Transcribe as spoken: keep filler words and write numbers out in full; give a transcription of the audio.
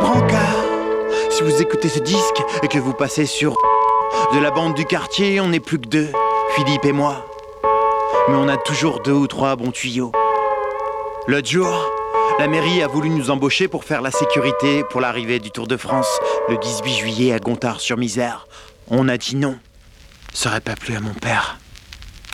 brancard. Si vous écoutez ce disque et que vous passez sur de la bande du quartier, on n'est plus que deux, Philippe et moi. Mais on a toujours deux ou trois bons tuyaux. L'autre jour, la mairie a voulu nous embaucher pour faire la sécurité pour l'arrivée du Tour de France le dix-huit juillet à Gontard-sur-Misère. On a dit non. Ça aurait pas plu à mon père.